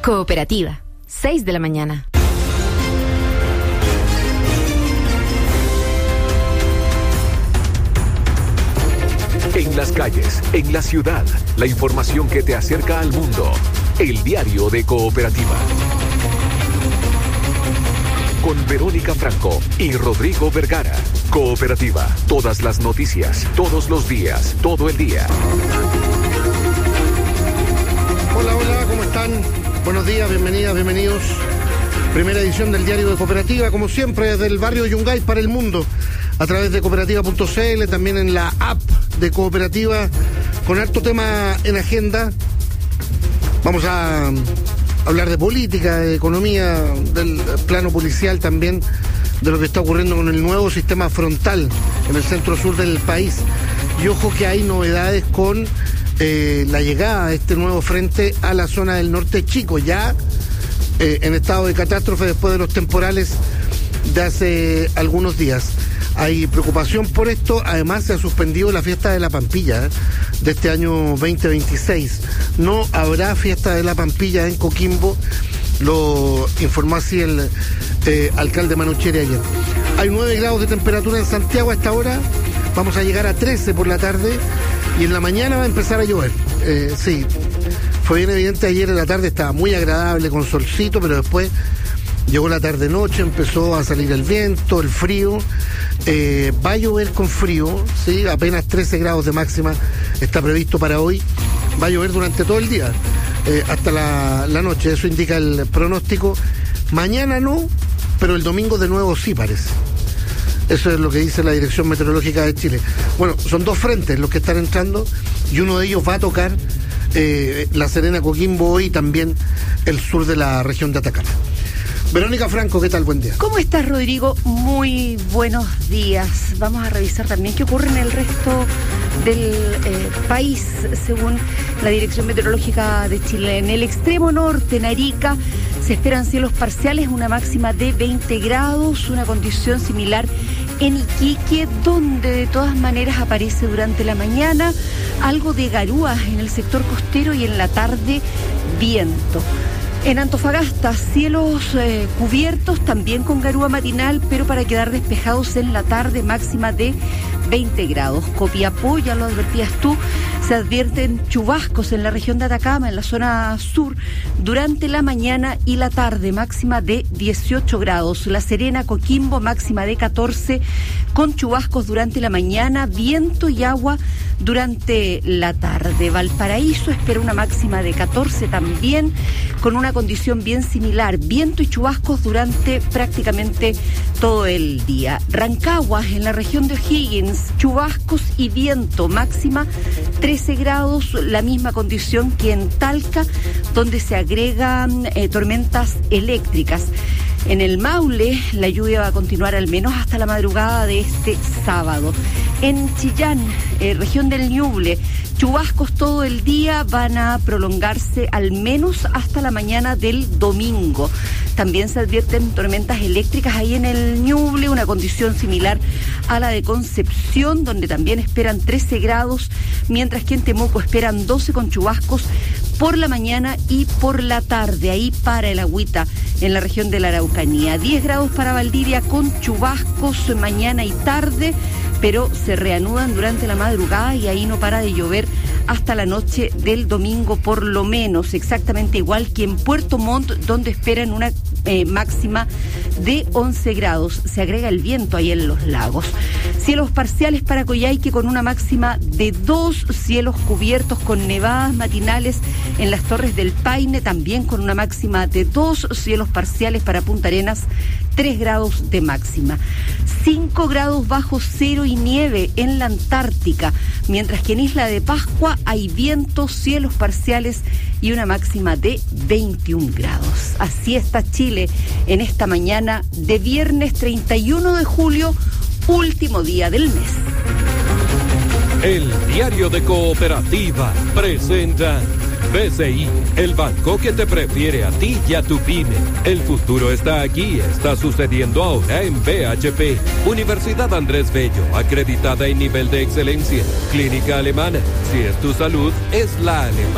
Cooperativa, 6 de la mañana. En las calles, en la ciudad, la información que te acerca al mundo. El diario de Cooperativa. Con Verónica Franco y Rodrigo Vergara. Cooperativa, todas las noticias, todos los días, todo el día. Hola, hola, ¿cómo están? Buenos días, bienvenidas, bienvenidos. Primera edición del diario de Cooperativa, como siempre, desde el barrio Yungay para el mundo, a través de cooperativa.cl, también en la app de Cooperativa, con harto tema en agenda. Vamos a hablar de política, de economía, del plano policial también, de lo que está ocurriendo con el nuevo sistema frontal en el centro-sur del país. Y ojo que hay novedades con la llegada de este nuevo frente a la zona del norte chico, ya en estado de catástrofe después de los temporales de hace algunos días. Hay preocupación por esto. Además, se ha suspendido la fiesta de la Pampilla de este año 2026. No habrá fiesta de la Pampilla en Coquimbo, lo informó así el alcalde Manucheri ayer. Hay 9 grados de temperatura en Santiago a esta hora. Vamos a llegar a 13 por la tarde y en la mañana va a empezar a llover. Sí, fue bien evidente ayer en la tarde, estaba muy agradable con solcito, pero después llegó la tarde-noche, empezó a salir el viento, el frío. Va a llover con frío, ¿sí? Apenas 13 grados de máxima está previsto para hoy. Va a llover durante todo el día, hasta la noche, eso indica el pronóstico. Mañana no, pero el domingo de nuevo sí parece. Eso es lo que dice la Dirección Meteorológica de Chile. Bueno, son 2 frentes los que están entrando y uno de ellos va a tocar La Serena, Coquimbo hoy y también el sur de la región de Atacama. Verónica Franco, ¿qué tal? Buen día. ¿Cómo estás, Rodrigo? Muy buenos días. Vamos a revisar también qué ocurre en el resto del país, según la Dirección Meteorológica de Chile. En el extremo norte, en Arica, se esperan cielos parciales, una máxima de 20 grados, una condición similar en Iquique, donde de todas maneras aparece durante la mañana algo de garúa en el sector costero y en la tarde viento. En Antofagasta, cielos cubiertos, también con garúa matinal, pero para quedar despejados en la tarde, máxima de 20 grados. Copiapó, ya lo advertías tú, se advierten chubascos en la región de Atacama, en la zona sur, durante la mañana y la tarde, máxima de 18 grados. La Serena, Coquimbo, máxima de 14, con chubascos durante la mañana, viento y agua durante la tarde. Valparaíso espera una máxima de 14 también, con una condición bien similar, viento y chubascos durante prácticamente todo el día. Rancagua, en la región de O'Higgins, chubascos y viento, máxima 13 grados, la misma condición que en Talca, donde se agregan tormentas eléctricas. En el Maule, la lluvia va a continuar al menos hasta la madrugada de este sábado. En Chillán, región del Ñuble, chubascos todo el día, van a prolongarse al menos hasta la mañana del domingo. También se advierten tormentas eléctricas ahí en el Ñuble, una condición similar a la de Concepción, donde también esperan 13 grados, mientras que en Temuco esperan 12 con chubascos por la mañana y por la tarde. Ahí para el agüita en la región de la Araucanía. 10 grados para Valdivia con chubascos mañana y tarde, pero se reanudan durante la madrugada y ahí no para de llover hasta la noche del domingo por lo menos, exactamente igual que en Puerto Montt, donde esperan una máxima de 11 grados. Se agrega el viento ahí en los lagos. Cielos parciales para Coyhaique con una máxima de 2, cielos cubiertos con nevadas matinales en las Torres del Paine, también con una máxima de 2, cielos parciales para Punta Arenas, 3 grados de máxima. 5 grados bajo cero y nieve en la Antártica, mientras que en Isla de Pascua hay vientos, cielos parciales y una máxima de 21 grados. Así está Chile en esta mañana de viernes 31 de julio, último día del mes. El diario de Cooperativa presenta BCI, el banco que te prefiere a ti y a tu pyme. El futuro está aquí, está sucediendo ahora en BHP. Universidad Andrés Bello, acreditada en nivel de excelencia. Clínica alemana, si es tu salud, es la alemana.